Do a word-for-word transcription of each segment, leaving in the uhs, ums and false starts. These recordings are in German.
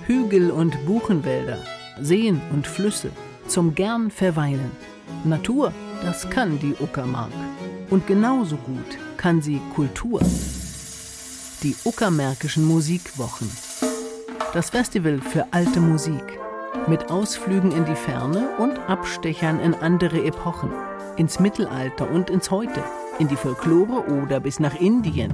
Hügel und Buchenwälder, Seen und Flüsse, zum gern verweilen. Natur, das kann die Uckermark. Und genauso gut kann sie Kultur. Die Uckermärkischen Musikwochen. Das Festival für alte Musik. Mit Ausflügen in die Ferne und Abstechern in andere Epochen. Ins Mittelalter und ins Heute. In die Folklore oder bis nach Indien.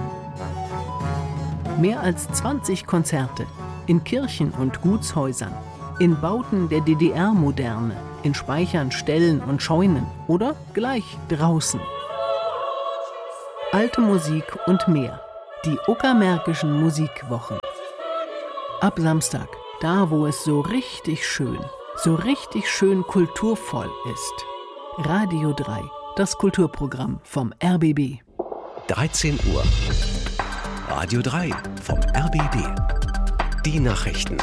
Mehr als zwanzig Konzerte. In Kirchen und Gutshäusern. In Bauten der D D R-Moderne. In Speichern, Ställen und Scheunen. Oder gleich draußen. Alte Musik und mehr. Die Uckermärkischen Musikwochen. Ab Samstag, da wo es so richtig schön, so richtig schön kulturvoll ist. Radio drei, das Kulturprogramm vom R B B. dreizehn Uhr. Radio drei vom R B B. Die Nachrichten.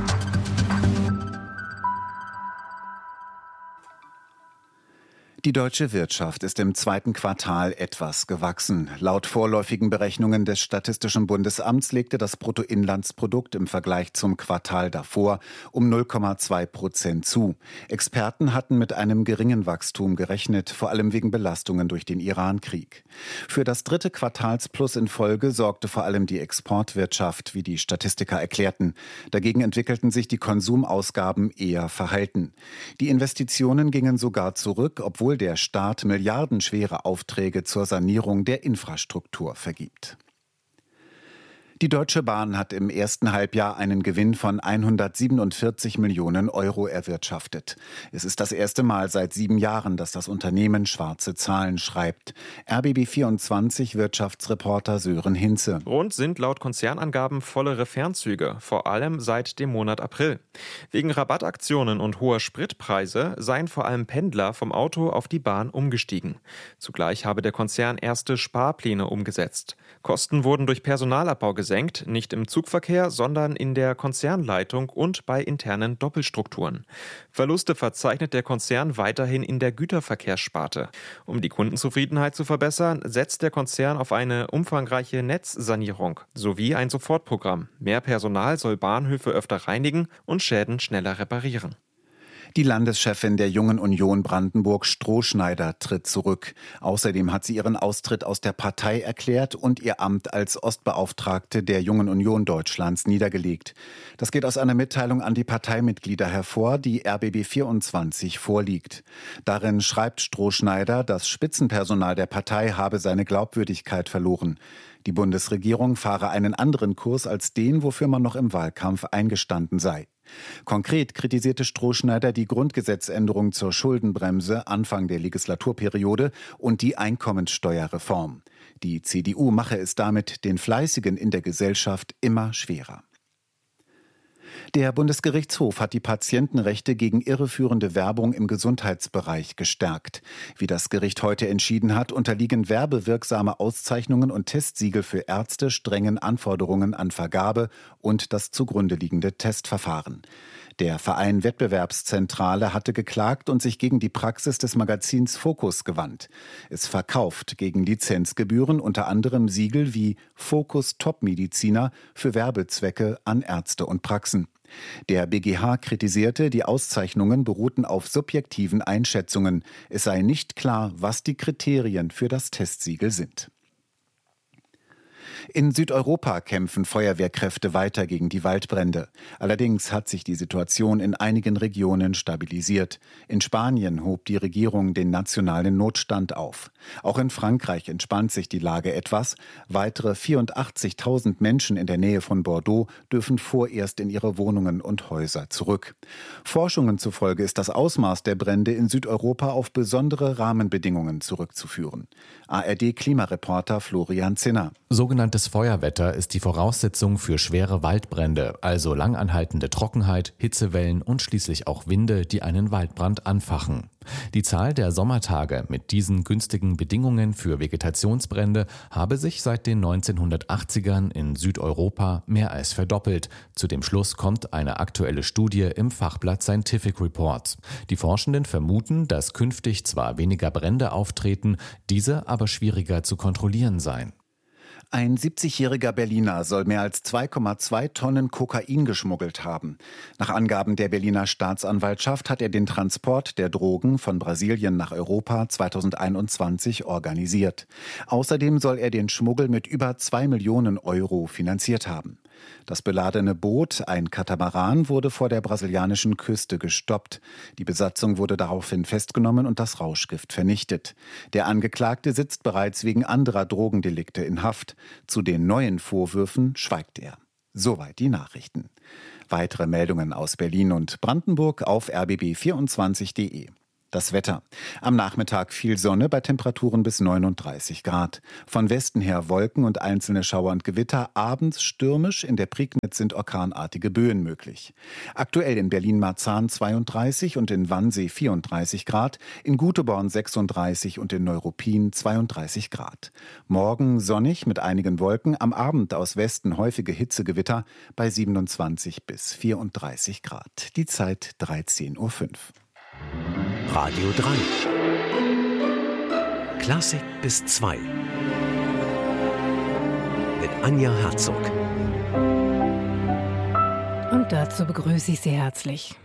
Die deutsche Wirtschaft ist im zweiten Quartal etwas gewachsen. Laut vorläufigen Berechnungen des Statistischen Bundesamts legte das Bruttoinlandsprodukt im Vergleich zum Quartal davor um null Komma zwei Prozent zu. Experten hatten mit einem geringen Wachstum gerechnet, vor allem wegen Belastungen durch den Iran-Krieg. Für das dritte Quartalsplus in Folge sorgte vor allem die Exportwirtschaft, wie die Statistiker erklärten. Dagegen entwickelten sich die Konsumausgaben eher verhalten. Die Investitionen gingen sogar zurück, obwohl der Staat milliardenschwere Aufträge zur Sanierung der Infrastruktur vergibt. Die Deutsche Bahn hat im ersten Halbjahr einen Gewinn von hundertsiebenundvierzig Millionen Euro erwirtschaftet. Es ist das erste Mal seit sieben Jahren, dass das Unternehmen schwarze Zahlen schreibt. R B B vierundzwanzig Wirtschaftsreporter Sören Hinze. Rund sind laut Konzernangaben vollere Fernzüge, vor allem seit dem Monat April. Wegen Rabattaktionen und hoher Spritpreise seien vor allem Pendler vom Auto auf die Bahn umgestiegen. Zugleich habe der Konzern erste Sparpläne umgesetzt. Kosten wurden durch Personalabbau gesenkt. Gesenkt, nicht im Zugverkehr, sondern in der Konzernleitung und bei internen Doppelstrukturen. Verluste verzeichnet der Konzern weiterhin in der Güterverkehrssparte. Um die Kundenzufriedenheit zu verbessern, setzt der Konzern auf eine umfangreiche Netzsanierung sowie ein Sofortprogramm. Mehr Personal soll Bahnhöfe öfter reinigen und Schäden schneller reparieren. Die Landeschefin der Jungen Union Brandenburg, Strohschneider, tritt zurück. Außerdem hat sie ihren Austritt aus der Partei erklärt und ihr Amt als Ostbeauftragte der Jungen Union Deutschlands niedergelegt. Das geht aus einer Mitteilung an die Parteimitglieder hervor, die R B B vierundzwanzig vorliegt. Darin schreibt Strohschneider, das Spitzenpersonal der Partei habe seine Glaubwürdigkeit verloren. Die Bundesregierung fahre einen anderen Kurs als den, wofür man noch im Wahlkampf eingestanden sei. Konkret kritisierte Strohschneider die Grundgesetzänderung zur Schuldenbremse Anfang der Legislaturperiode und die Einkommenssteuerreform. Die C D U mache es damit den Fleißigen in der Gesellschaft immer schwerer. Der Bundesgerichtshof hat die Patientenrechte gegen irreführende Werbung im Gesundheitsbereich gestärkt. Wie das Gericht heute entschieden hat, unterliegen werbewirksame Auszeichnungen und Testsiegel für Ärzte strengen Anforderungen an Vergabe und das zugrunde liegende Testverfahren. Der Verein Wettbewerbszentrale hatte geklagt und sich gegen die Praxis des Magazins Focus gewandt. Es verkauft gegen Lizenzgebühren unter anderem Siegel wie Focus Top-Mediziner für Werbezwecke an Ärzte und Praxen. Der B G H kritisierte, die Auszeichnungen beruhten auf subjektiven Einschätzungen. Es sei nicht klar, was die Kriterien für das Testsiegel sind. In Südeuropa kämpfen Feuerwehrkräfte weiter gegen die Waldbrände. Allerdings hat sich die Situation in einigen Regionen stabilisiert. In Spanien hob die Regierung den nationalen Notstand auf. Auch in Frankreich entspannt sich die Lage etwas. Weitere vierundachtzigtausend Menschen in der Nähe von Bordeaux dürfen vorerst in ihre Wohnungen und Häuser zurück. Forschungen zufolge ist das Ausmaß der Brände in Südeuropa auf besondere Rahmenbedingungen zurückzuführen. A R D-Klimareporter Florian Zinner. Sogenanntes Feuerwetter ist die Voraussetzung für schwere Waldbrände, also langanhaltende Trockenheit, Hitzewellen und schließlich auch Winde, die einen Waldbrand anfachen. Die Zahl der Sommertage mit diesen günstigen Bedingungen für Vegetationsbrände habe sich seit den neunzehnhundertachtzigern in Südeuropa mehr als verdoppelt. Zu dem Schluss kommt eine aktuelle Studie im Fachblatt Scientific Reports. Die Forschenden vermuten, dass künftig zwar weniger Brände auftreten, diese aber schwieriger zu kontrollieren seien. Ein siebzigjähriger Berliner soll mehr als zwei Komma zwei Tonnen Kokain geschmuggelt haben. Nach Angaben der Berliner Staatsanwaltschaft hat er den Transport der Drogen von Brasilien nach Europa zweitausendeinundzwanzig organisiert. Außerdem soll er den Schmuggel mit über zwei Millionen Euro finanziert haben. Das beladene Boot, ein Katamaran, wurde vor der brasilianischen Küste gestoppt. Die Besatzung wurde daraufhin festgenommen und das Rauschgift vernichtet. Der Angeklagte sitzt bereits wegen anderer Drogendelikte in Haft. Zu den neuen Vorwürfen schweigt er. Soweit die Nachrichten. Weitere Meldungen aus Berlin und Brandenburg auf r b b vierundzwanzig punkt de. Das Wetter. Am Nachmittag viel Sonne bei Temperaturen bis neununddreißig Grad. Von Westen her Wolken und einzelne Schauer und Gewitter. Abends stürmisch. In der Prignitz sind orkanartige Böen möglich. Aktuell in Berlin-Marzahn zweiunddreißig und in Wannsee vierunddreißig Grad. In Guteborn sechsunddreißig und in Neuruppin zweiunddreißig Grad. Morgen sonnig mit einigen Wolken. Am Abend aus Westen häufige Hitzegewitter bei siebenundzwanzig bis vierunddreißig Grad. Die Zeit dreizehn Uhr fünf. Radio drei. Klassik bis zwei. Mit Anja Herzog. Und dazu begrüße ich Sie herzlich.